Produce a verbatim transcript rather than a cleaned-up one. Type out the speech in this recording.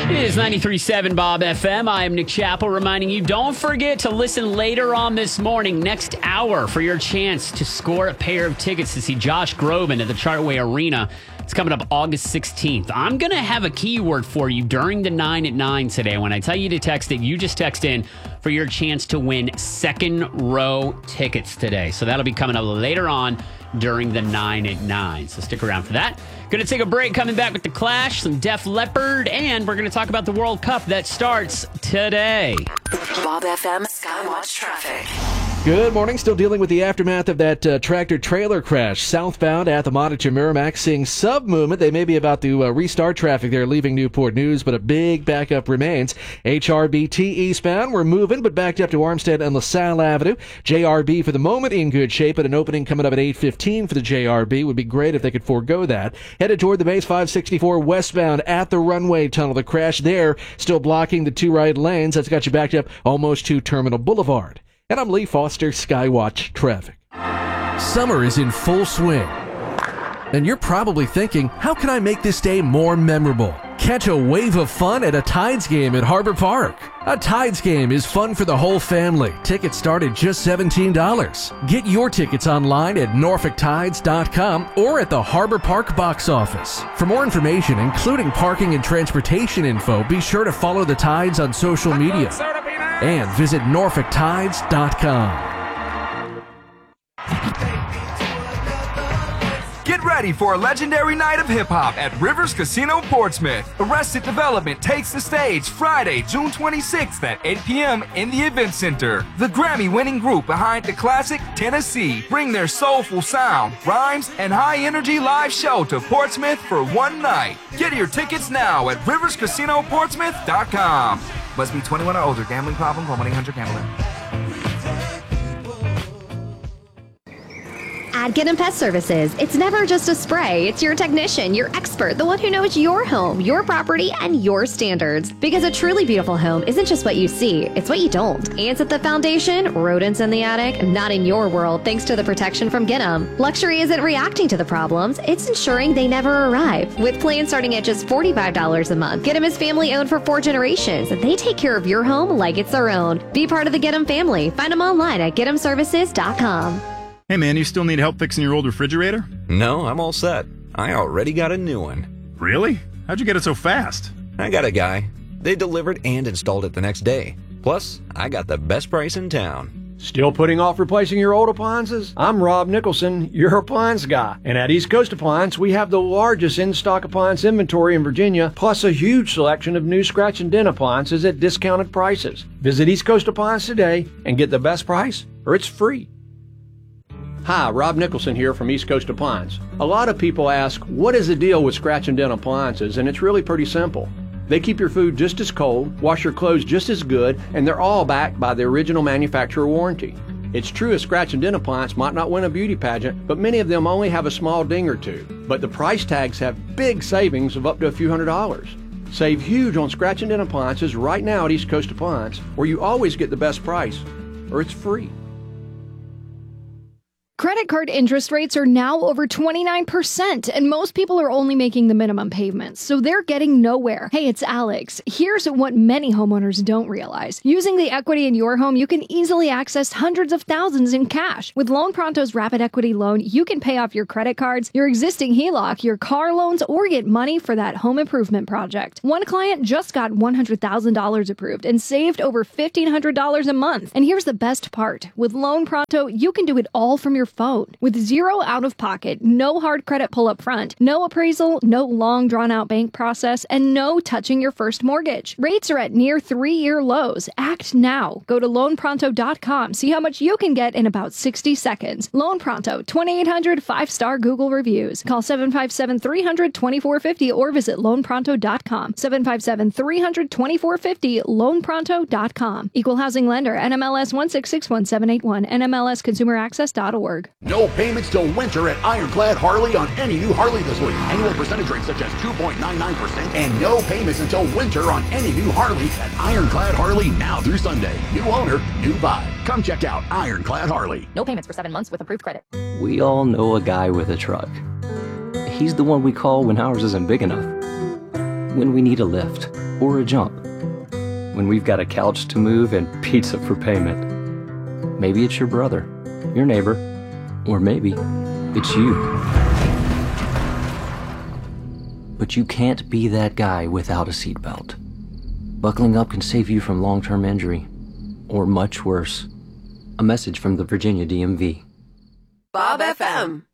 It is ninety-three point seven Bob F M. I am Nick Chappell reminding you, don't forget to listen later on this morning, next hour, for your chance to score a pair of tickets to see Josh Groban at the Chartway Arena. It's coming up August sixteenth. I'm going to have a keyword for you during the nine at nine today. When I tell you to text it, you just text in for your chance to win second row tickets today. So that'll be coming up later on during the nine at nine. So stick around for that. Going to take a break, coming back with The Clash, some Def Leppard, and we're going to talk about the World Cup that starts today. Bob F M Skywatch Traffic. Good morning. Still dealing with the aftermath of that uh, tractor-trailer crash southbound at the Athamata to Merrimack. Seeing sub-movement. They may be about to uh, restart traffic there leaving Newport News, but a big backup remains. H R B T eastbound, we're moving, but backed up to Armstead and LaSalle Avenue. J R B for the moment in good shape, but an opening coming up at eight fifteen for the J R B. Would be great if they could forego that. Headed toward the base, five sixty-four westbound at the runway tunnel. The crash there still blocking the two right lanes. That's got you backed up almost to Terminal Boulevard. And I'm Lee Foster, Skywatch Traffic. Summer is in full swing. And you're probably thinking, how can I make this day more memorable? Catch a wave of fun at a Tides game at Harbor Park. A Tides game is fun for the whole family. Tickets start at just seventeen dollars. Get your tickets online at norfolk tides dot com or at the Harbor Park box office. For more information, including parking and transportation info, be sure to follow the Tides on social media. And visit norfolk tides dot com. Get ready for a legendary night of hip-hop at Rivers Casino Portsmouth. Arrested Development takes the stage Friday, June twenty-sixth at eight p.m. in the Event Center. The Grammy-winning group behind the classic Tennessee bring their soulful sound, rhymes, and high-energy live show to Portsmouth for one night. Get your tickets now at rivers casino portsmouth dot com. Must be twenty-one or older. Gambling problem? Call one eight hundred gambler. At Get 'em Pet Services, it's never just a spray. It's your technician, your expert, the one who knows your home, your property, and your standards. Because a truly beautiful home isn't just what you see, it's what you don't. Ants at the foundation, rodents in the attic, not in your world thanks to the protection from Get 'em. Luxury isn't reacting to the problems, it's ensuring they never arrive. With plans starting at just forty-five dollars a month, Get 'em is family owned for four generations. They take care of your home like it's their own. Be part of the Get 'em family. Find them online at get em services dot com. Hey man, you still need help fixing your old refrigerator? No, I'm all set. I already got a new one. Really? How'd you get it so fast? I got a guy. They delivered and installed it the next day. Plus, I got the best price in town. Still putting off replacing your old appliances? I'm Rob Nicholson, your appliance guy. And at East Coast Appliance, we have the largest in-stock appliance inventory in Virginia, plus a huge selection of new scratch and dent appliances at discounted prices. Visit East Coast Appliance today and get the best price, or it's free. Hi, Rob Nicholson here from East Coast Appliance. A lot of people ask, what is the deal with scratch and dent appliances? And it's really pretty simple. They keep your food just as cold, wash your clothes just as good, and they're all backed by the original manufacturer warranty. It's true a scratch and dent appliance might not win a beauty pageant, but many of them only have a small ding or two. But the price tags have big savings of up to a few hundred dollars. Save huge on scratch and dent appliances right now at East Coast Appliance, where you always get the best price, or it's free. Credit card interest rates are now over twenty-nine percent, and most people are only making the minimum payments, so they're getting nowhere. Hey, it's Alex. Here's what many homeowners don't realize. Using the equity in your home, you can easily access hundreds of thousands in cash. With Loan Pronto's Rapid Equity Loan, you can pay off your credit cards, your existing H E L O C, your car loans, or get money for that home improvement project. One client just got one hundred thousand dollars approved and saved over fifteen hundred dollars a month. And here's the best part. With Loan Pronto, you can do it all from your phone. With zero out-of-pocket, no hard credit pull up front, no appraisal, no long drawn-out bank process, and no touching your first mortgage. Rates are at near three-year lows. Act now. Go to loan pronto dot com. See how much you can get in about sixty seconds. Loan Pronto, twenty-eight hundred five-star Google reviews. Call seven five seven, three hundred, twenty-four fifty or visit loan pronto dot com. seven five seven, three hundred, twenty-four fifty, loan pronto dot com. Equal housing lender, N M L S one six six one seven eight one, N M L S consumer access dot org. No payments till winter at Ironclad Harley on any new Harley this week. Annual percentage rates such as two point nine nine percent and no payments until winter on any new Harley at Ironclad Harley now through Sunday. New owner, new vibe. Come check out Ironclad Harley. No payments for seven months with approved credit. We all know a guy with a truck. He's the one we call when ours isn't big enough. When we need a lift or a jump. When we've got a couch to move and pizza for payment. Maybe it's your brother, your neighbor, or maybe it's you. But you can't be that guy without a seatbelt. Buckling up can save you from long-term injury, or much worse. A message from the Virginia D M V. Bob F M.